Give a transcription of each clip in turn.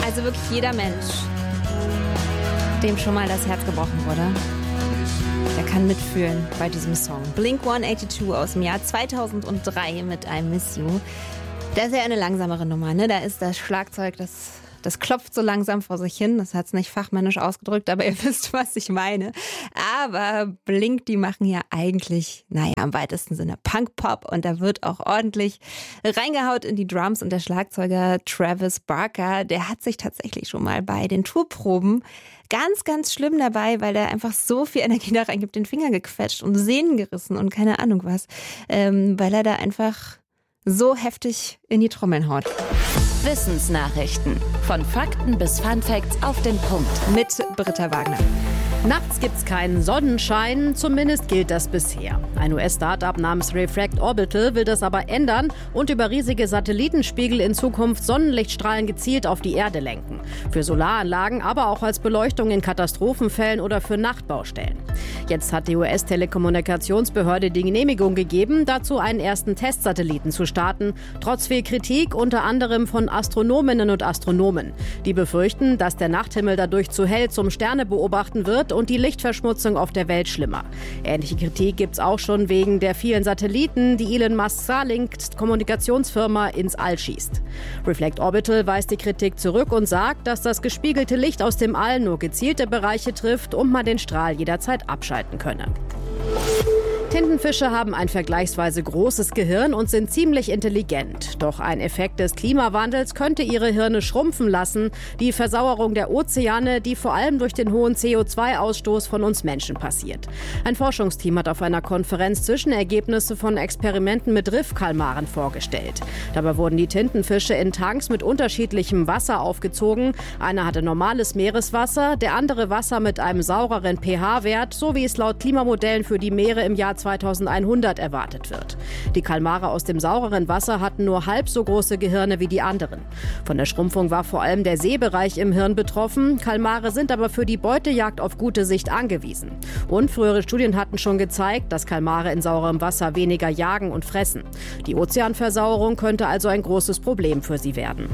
Also wirklich jeder Mensch, dem schon mal das Herz gebrochen wurde, der kann mitfühlen bei diesem Song. Blink-182 aus dem Jahr 2003 mit I Miss You. Das ist ja eine langsamere Nummer, ne? Da ist das Schlagzeug, das klopft so langsam vor sich hin. Das hat es nicht fachmännisch ausgedrückt, aber ihr wisst, was ich meine. Aber Blink, die machen ja eigentlich, im weitesten Sinne Punk-Pop. Und da wird auch ordentlich reingehaut in die Drums. Und der Schlagzeuger Travis Barker, der hat sich tatsächlich schon mal bei den Tourproben ganz, ganz schlimm dabei, weil er einfach so viel Energie da reingibt, den Finger gequetscht und Sehnen gerissen und keine Ahnung was. Weil er da einfach so heftig in die Trommeln haut. Wissensnachrichten. Von Fakten bis Funfacts auf den Punkt. Mit Britta Wagner. Nachts gibt's keinen Sonnenschein, zumindest gilt das bisher. Ein US-Startup namens Reflect Orbital will das aber ändern und über riesige Satellitenspiegel in Zukunft Sonnenlichtstrahlen gezielt auf die Erde lenken. Für Solaranlagen, aber auch als Beleuchtung in Katastrophenfällen oder für Nachtbaustellen. Jetzt hat die US-Telekommunikationsbehörde die Genehmigung gegeben, dazu einen ersten Testsatelliten zu starten, trotz viel Kritik, unter anderem von Astronominnen und Astronomen. Die befürchten, dass der Nachthimmel dadurch zu hell zum Sternebeobachten wird und die Lichtverschmutzung auf der Welt schlimmer. Ähnliche Kritik gibt's auch schon wegen der vielen Satelliten, die Elon Musk Starlink-Kommunikationsfirma ins All schießt. Reflect Orbital weist die Kritik zurück und sagt, dass das gespiegelte Licht aus dem All nur gezielte Bereiche trifft und man den Strahl jederzeit abschalten könne. Tintenfische haben ein vergleichsweise großes Gehirn und sind ziemlich intelligent. Doch ein Effekt des Klimawandels könnte ihre Hirne schrumpfen lassen. Die Versauerung der Ozeane, die vor allem durch den hohen CO2-Ausstoß von uns Menschen passiert. Ein Forschungsteam hat auf einer Konferenz Zwischenergebnisse von Experimenten mit Riffkalmaren vorgestellt. Dabei wurden die Tintenfische in Tanks mit unterschiedlichem Wasser aufgezogen. Einer hatte normales Meereswasser, der andere Wasser mit einem saureren pH-Wert, so wie es laut Klimamodellen für die Meere im Jahr 2100 erwartet wird. Die Kalmare aus dem saureren Wasser hatten nur halb so große Gehirne wie die anderen. Von der Schrumpfung war vor allem der Sehbereich im Hirn betroffen. Kalmare sind aber für die Beutejagd auf gute Sicht angewiesen. Und frühere Studien hatten schon gezeigt, dass Kalmare in saurem Wasser weniger jagen und fressen. Die Ozeanversauerung könnte also ein großes Problem für sie werden.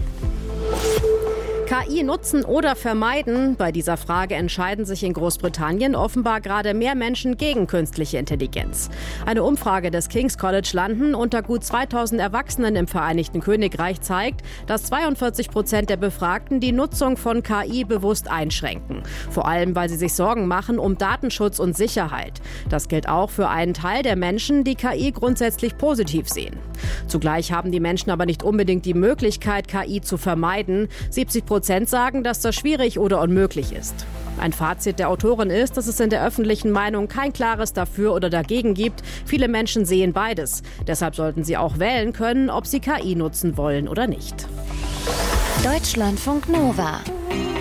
KI nutzen oder vermeiden? Bei dieser Frage entscheiden sich in Großbritannien offenbar gerade mehr Menschen gegen künstliche Intelligenz. Eine Umfrage des King's College London unter gut 2000 Erwachsenen im Vereinigten Königreich zeigt, dass 42% der Befragten die Nutzung von KI bewusst einschränken. Vor allem, weil sie sich Sorgen machen um Datenschutz und Sicherheit. Das gilt auch für einen Teil der Menschen, die KI grundsätzlich positiv sehen. Zugleich haben die Menschen aber nicht unbedingt die Möglichkeit, KI zu vermeiden. 70% sagen, dass das schwierig oder unmöglich ist. Ein Fazit der Autorin ist, dass es in der öffentlichen Meinung kein klares Dafür oder Dagegen gibt. Viele Menschen sehen beides. Deshalb sollten sie auch wählen können, ob sie KI nutzen wollen oder nicht. Deutschlandfunk Nova